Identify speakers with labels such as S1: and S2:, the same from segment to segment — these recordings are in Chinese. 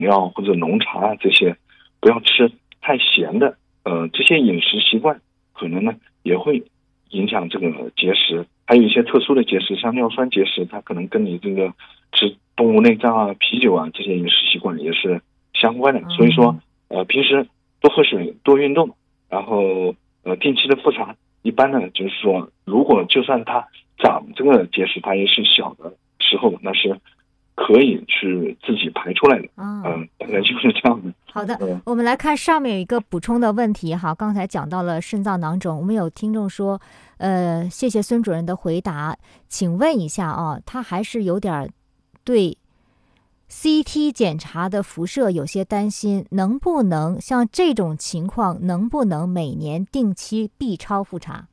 S1: 料或者浓茶啊这些，不要吃太咸的。这些饮食习惯可能呢也会影响这个结石。还有一些特殊的结石，像尿酸结石，它可能跟你这个吃动物内脏啊、啤酒啊这些饮食习惯也是相关的。所以说，平时多喝水、多运动，然后定期的复查。一般呢，就是说，如果就算它长这个结石，它也是小的时候，那是可以去自己排出来的。大概就是这样的。
S2: 好的，我们来看上面有一个补充的问题哈。刚才讲到了肾脏囊肿，我们有听众说，谢谢孙主任的回答，请问一下啊，他还是有点对 CT 检查的辐射有些担心，能不能像这种情况，能不能每年定期 B 超复查？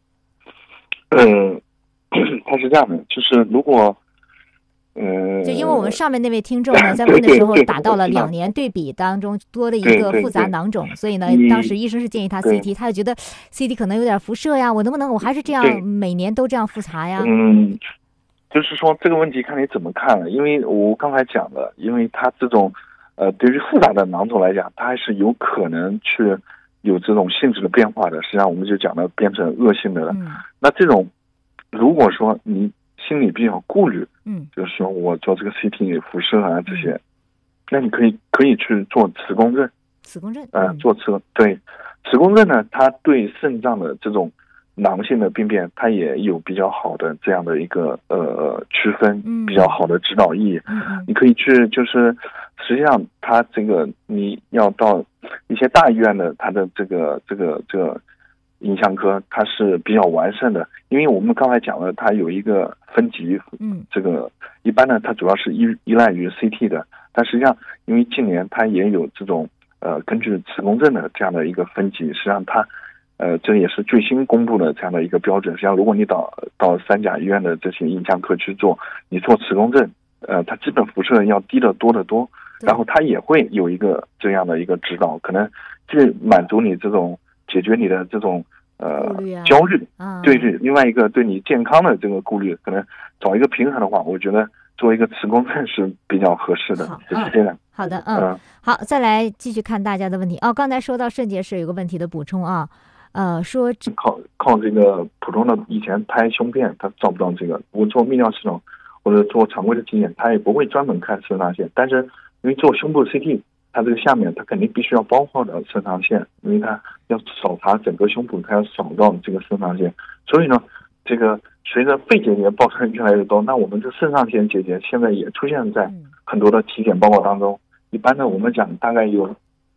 S1: 他是这样的，就是如果
S2: 就因为我们上面那位听众呢，在问的时候打到了2年对比当中多了一个复杂囊肿，所以呢，当时医生是建议他 CT， 他就觉得 CT 可能有点辐射呀，我能不能我还是这样每年都这样复查呀？
S1: 就是说这个问题看你怎么看了，因为我刚才讲了，因为他这种对于复杂的囊肿来讲，它还是有可能去有这种性质的变化的。实际上我们就讲了变成恶性的了。那这种如果说你心里比较顾虑，就是说我做这个 CT 辐射啊这些，那你可以去做磁共振。做磁共振呢，它对肾脏的这种囊性的病变，它也有比较好的这样的一个区分，比较好的指导意义。你可以去就是实际上它这个你要到一些大医院的，它的这个影像科它是比较完善的，因为我们刚才讲了，它有一个分级，这个一般呢它主要是依赖于 CT 的，但实际上因为近年它也有这种根据磁共振的这样的一个分级，实际上它这也是最新公布的这样的一个标准。实际上如果你到3甲医院的这些影像科去做，你做磁共振，它基本辐射要低得多得多，然后它也会有一个这样的一个指导，可能既满足你这种解决你的这种焦虑，对，另外一个对你健康的这个顾虑，可能找一个平衡的话，我觉得做一个磁共振是比较合适的。是这样。
S2: 好的，好，再来继续看大家的问题。刚才说到肾结石有个问题的补充啊，说
S1: 靠这个普通的以前拍胸片，他照不到这个，我做泌尿系统或者做常规的体检，他也不会专门看肾上腺，但是因为做胸部 CT。它这个下面，它肯定必须要包括的肾上腺，因为它要扫查整个胸部，它要扫到这个肾上腺。所以呢，这个随着肺结节报称越来越多，那我们这肾上腺结节现在也出现在很多的体检报告当中。一般呢，我们讲大概有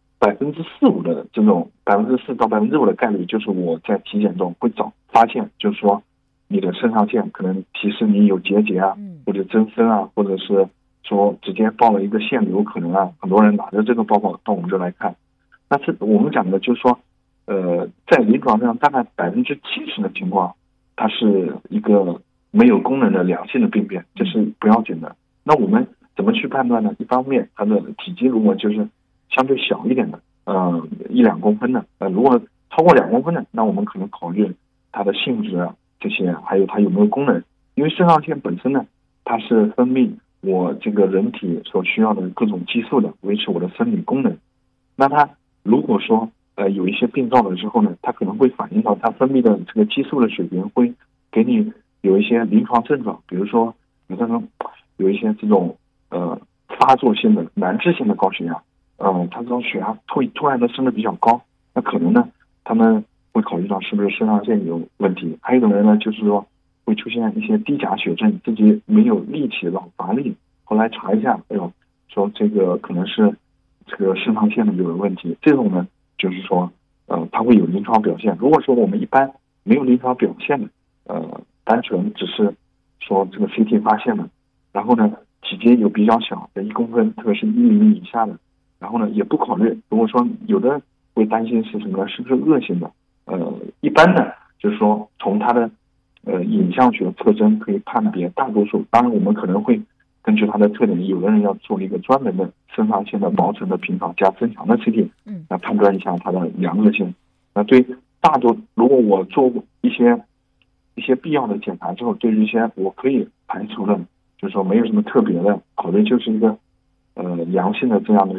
S1: 4%-5%的这种4%到5%的概率，就是我在体检中会发现，就是说你的肾上腺可能提示你有结节啊，或者增生啊，或者是说直接报了一个腺瘤可能啊，很多人拿着这个报告到我们这来看。那这我们讲的就是说，在临床上大概70%的情况，它是一个没有功能的良性的病变，这是不要紧的。那我们怎么去判断呢？一方面，它的体积如果就是相对小一点的，1-2公分的，如果超过2公分的，那我们可能考虑它的性质啊这些，还有它有没有功能。因为肾上腺本身呢，它是分泌我这个人体所需要的各种激素的，维持我的生理功能。那它如果说有一些病灶了之后呢，它可能会反映到它分泌的这个激素的水平，会给你有一些临床症状，比如说有的人有一些这种发作性的难治性的高血压，他这种血压突然的升得比较高，那可能呢他们会考虑到是不是肾上腺有问题。还有一种人呢，就是说会出现一些低钾血症，自己没有力气，老乏力，后来查一下，说这个可能是这个肾上腺的有问题。这种呢，就是说它会有临床表现。如果说我们一般没有临床表现的，单纯只是说这个 CT 发现了，然后呢体积有比较小的1公分，特别是1厘米以下的，然后呢也不考虑。如果说有的会担心是什么呢？是不是恶性的？一般呢就是说从它的影像学特征可以判别大多数。当然我们可能会根据它的特点，有的人要做一个专门的肾上腺的薄层的平扫加增强的 CT，来判断一下它的良恶性。那对大多如果我做一些必要的检查之后，对于一些我可以排除的，就是说没有什么特别的考虑，就是一个阳性的这样的